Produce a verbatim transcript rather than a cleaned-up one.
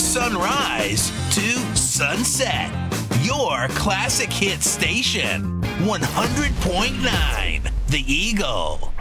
sunrise to sunset. Your classic hit station, one hundred point nine The Eagle.